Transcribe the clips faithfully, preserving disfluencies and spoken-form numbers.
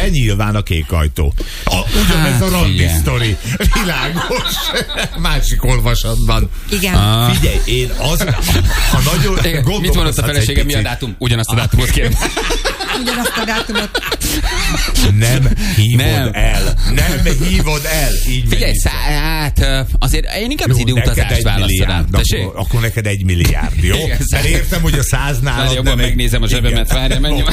De nyilván a kék ajtó. A, ugyanez hát, a randi sztori. Világos. Másik olvasatban. Igen. Ah. Figyelj, én az... Ha nagyon mit mondott a feleségem, mi a dátum? Ugyanazt a dátumot kérem. Ugyanazt a dátumot. Nem hívod nem. el. Nem hívod el. Így figyelj, szá- hát azért én inkább jó, az időutazást választanám. Akkor, akkor neked egy milliárd, jó? Mert értem, hogy a száznál... Jobban megnézem a zsebemet, várja, menjem.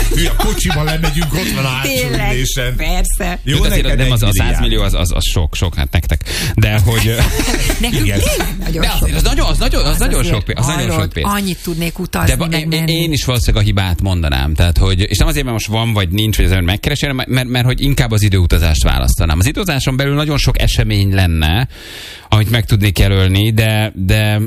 A kocsiban lemegyünk, ott van a hátsóülésen. Persze. Jó, azért nem az a száz millió, az, az, az sok, sok, hát nektek. De hogy... Nekünk igen. Nagyon de sok. Az, az nagyon, az nagyon, az az nagyon sok pénz. Az nagyon sok pénz. Annyit tudnék utazni, de meg én, én is valószínűleg a hibát mondanám. Tehát, hogy, és nem azért, mert most van, vagy nincs, vagy az ember megkeresi, mert, mert, mert hogy inkább az időutazást választanám. Az időutazáson belül nagyon sok esemény lenne, amit meg tudnék jelölni, de, de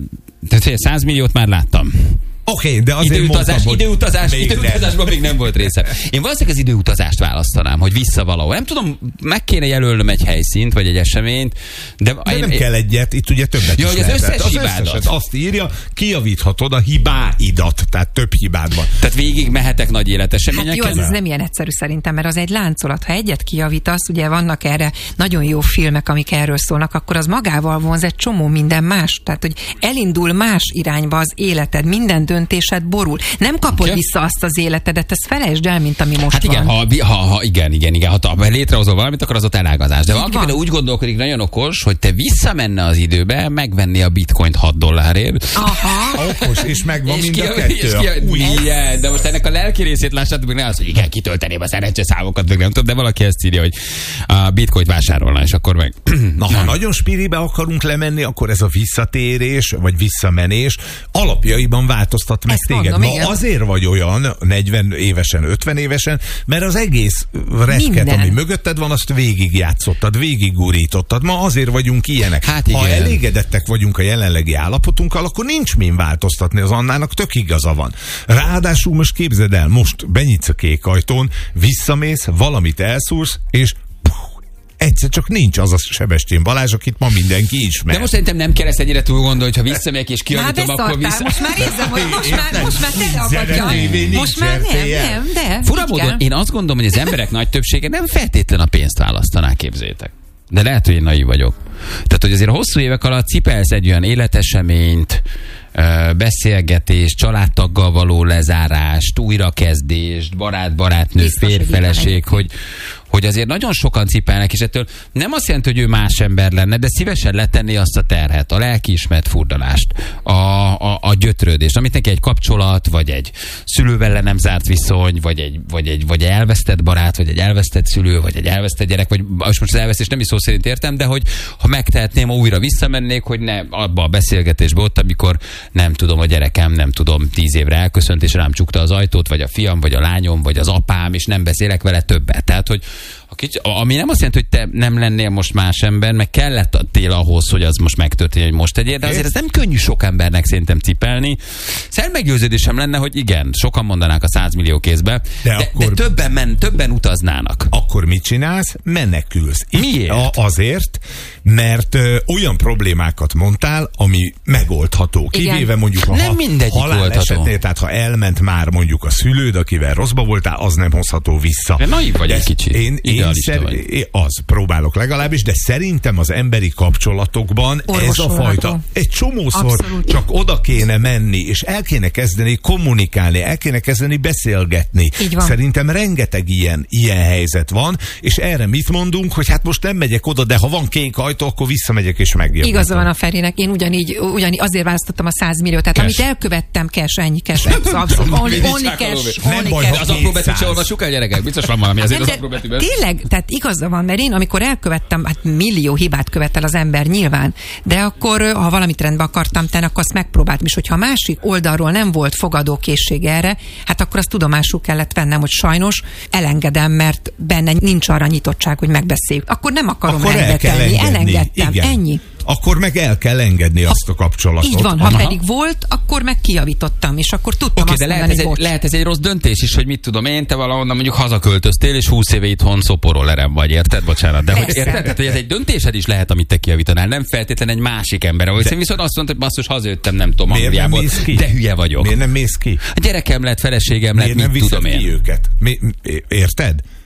tehát száz milliót már láttam. Oké, okay, de azért időutazás, mondtam, időutazás, még időutazásban nem. még nem volt része. Én valószínűleg az időutazást választanám, hogy vissza valahol. Nem tudom, meg kéne jelölnöm egy helyszínt, vagy egy eseményt, de... de én, nem én, kell egyet, itt ugye többet ja, is hogy az összes az hibádat. Összeset azt írja, kijavíthatod a hibáidat, tehát több hibád van. Tehát végig mehetek nagy életeseményekkel. Hát jó, ez nem ilyen egyszerű szerintem, mert az egy láncolat. Ha egyet kijavítasz, ugye vannak erre nagyon jó filmek, amik erről szólnak, akkor az magával vonz egy csomó minden más. Tehát, hogy elindul más irányba az életed, minden döntésed borul. Nem kapod okay. vissza azt az életedet, ezt felejtsd el, mint ami most hát igen, van. Ha, ha, ha, igen, igen, igen. Ha, ha létrehozol valamit, akkor az ott elágazás. De valaki például úgy gondolkodik, nagyon okos, hogy te visszamenne az időbe, megvenni a bitcoint hat dollárért. Aha. Okos, és megvan és mind ki, a kettő. És ki, új, igen, de most ennek a lelki részét lássátok, ne az, hogy igen, kitölteném a szerencseszámokat, meg nem tudom, de valaki ezt írja, hogy a bitcoint vásárolna, és akkor meg... Na, ha nagyon spiribe akarunk lemenni, akkor ez a visszatérés, vagy visszamenés alapjaiban változtat meg ezt téged. Mondom, Ma igen. azért vagy olyan negyven évesen, ötven évesen, mert az egész reket, Minden. ami mögötted van, azt végigjátszottad, végiggurítottad. Ma azért vagyunk ilyenek. Hát ha igen. elégedettek vagyunk a jelenlegi állapotunkkal, akkor nincs min változtatni, az Annának tök igaza van. Ráadásul most képzeld el, most benyitsz a kék ajtón, visszamész, valamit elszúrsz, és egyszer csak nincs az a Sebestyén Balázs, akit ma mindenki ismer. De most szerintem nem kell ezt ennyire túl gondolni, hogy ha visszamegyek és kiavítom, akkor vissza... Most már érzem, hogy most már, most már teleakadja. Most már nem, nem, de... Fura módon, én azt gondolom, hogy az emberek nagy többsége nem feltétlen a pénzt választaná, képzétek. De lehet, hogy én naiv vagyok. Tehát, hogy azért hosszú évek alatt cipelsz egy olyan életeseményt, beszélgetés, családtaggal való lezárást, újrakezdést, barát-barátnő, férfeleség, hogy, hogy azért nagyon sokan cipelnek, és ettől nem azt jelenti, hogy ő más ember lenne, de szívesen letenni azt a terhet, a lelkiismert furdalást, a, a, a gyötrődést, amit neki egy kapcsolat, vagy egy szülővel le nem zárt viszony, vagy egy, vagy egy vagy elvesztett barát, vagy egy elvesztett szülő, vagy egy elvesztett gyerek, vagy most az elvesztés nem is szó szerint értem, de hogy ha megtehetném, ha újra visszamennék, hogy ne abba a beszélgetésbe ott, amikor nem tudom, a gyerekem, nem tudom, tíz évre elköszönt, és rám csukta az ajtót, vagy a fiam, vagy a lányom, vagy az apám, és nem beszélek vele többet. Tehát, hogy a kicsi, ami nem azt jelenti, hogy te nem lennél most más ember, meg kellettél ahhoz, hogy az most megtörténjen, hogy most tegyél, de azért ez nem könnyű sok embernek szerintem cipelni. Szerint meggyőződésem lenne, hogy igen, sokan mondanák a száz millió kézbe, de, de, akkor... de többen, men, többen utaznának. Akkor mit csinálsz? Menekülsz. Miért? A, azért, mert ö, olyan problémákat mondtál, ami megoldható. Kivéve igen. mondjuk a nem mindegyik halál esetnél, tehát ha elment már mondjuk a szülőd, akivel rosszba voltál, az nem hozható vissza. De naiv vagy egy kicsit. Én, én szer- vagy. Az, próbálok legalábbis, de szerintem az emberi kapcsolatokban ez a fajta egy csomószor abszolút. Csak oda kéne menni, és el kéne kezdeni kommunikálni, el kéne kezdeni beszélgetni. Szerintem rengeteg ilyen, ilyen helyzet van, és erre mit mondunk, hogy hát most nem megyek oda, de ha van kék ajtó, akkor visszamegyek és megjavítom. Igaza van a Ferinek, én ugyanígy, ugyanígy azért választottam a száz milliót, tehát cash. Amit elkövettem, cash, ennyi cash. Only, only cash, only cash. Az apró betűt se olvassuk el, gyerekek? Biztos van valami azért az apró betűben. Tényleg, tehát igaza van, mert én amikor elkövettem, hát millió hibát követel az ember nyilván, de akkor, ha valamit rendbe akartam tenni, akkor azt megpróbáltam, és hogyha a másik oldalról nem volt fogadókészség erre, hát akkor azt tudomásul kellett vennem, hogy sajnos elengedem, mert benne nincs arra nyitottság, hogy megbeszéljük. Akkor nem akarom akkor rendbe tenni, elengedtem, igen. ennyi. Akkor meg el kell engedni azt a kapcsolatot. Így van, ha Aha. pedig volt, akkor meg kijavítottam, és akkor tudtam okay, azt de mondani, lehet ez, egy, lehet ez egy rossz döntés is, hogy mit tudom én, te valahonnan mondjuk hazaköltöztél, és húsz éve itthon szoporollerem vagy, érted? Bocsánat, de hogy érted? Tehát, hogy ez egy döntésed is lehet, amit te kijavítanál, nem feltétlenül egy másik ember. Ahogy én viszont azt mondta, hogy basszus, hazajöttem, nem tudom, Angliából, de hülye vagyok. Miért nem mész ki? A gyerekem lett, feleségem lett, Miért mit nem tudom én. Ki őket? Mi, érted?